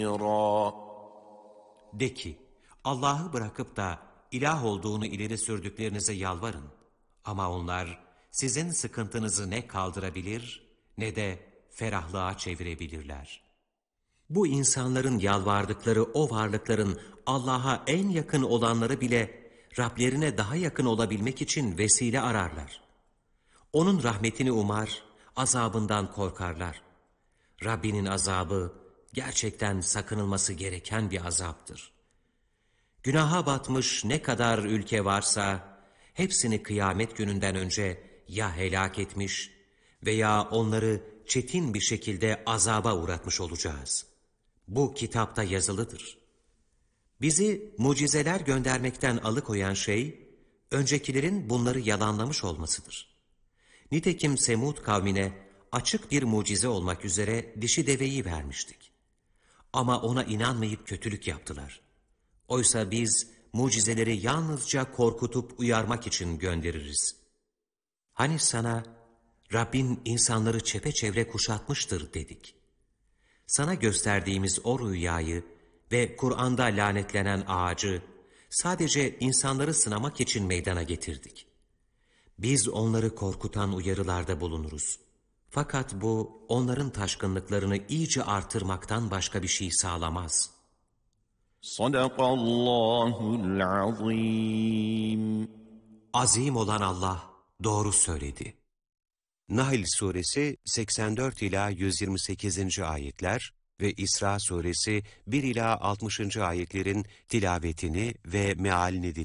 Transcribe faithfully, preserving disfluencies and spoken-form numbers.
De ki, Allah'ı bırakıp da ilah olduğunu ileri sürdüklerinize yalvarın. Ama onlar sizin sıkıntınızı ne kaldırabilir ne de ferahlığa çevirebilirler. Bu insanların yalvardıkları o varlıkların Allah'a en yakın olanları bile Rablerine daha yakın olabilmek için vesile ararlar. Onun rahmetini umar, azabından korkarlar. Rabbinin azabı gerçekten sakınılması gereken bir azaptır. Günaha batmış ne kadar ülke varsa hepsini kıyamet gününden önce ya helak etmiş veya onları çetin bir şekilde azaba uğratmış olacağız. Bu kitapta yazılıdır. Bizi mucizeler göndermekten alıkoyan şey, öncekilerin bunları yalanlamış olmasıdır. Nitekim Semud kavmine açık bir mucize olmak üzere dişi deveyi vermiştik. Ama ona inanmayıp kötülük yaptılar. Oysa biz mucizeleri yalnızca korkutup uyarmak için göndeririz. Hani sana Rabbin insanları çepeçevre kuşatmıştır dedik. Sana gösterdiğimiz o rüyayı ve Kur'an'da lanetlenen ağacı sadece insanları sınamak için meydana getirdik. Biz onları korkutan uyarılarda bulunuruz. Fakat bu onların taşkınlıklarını iyice artırmaktan başka bir şey sağlamaz. Sadakallahul azim. Azim olan Allah doğru söyledi. Nahl suresi seksen dört ila yüz yirmi sekizinci ayetler ve İsra suresi bir ila altmışıncı ayetlerin tilavetini ve mealini dinleyin.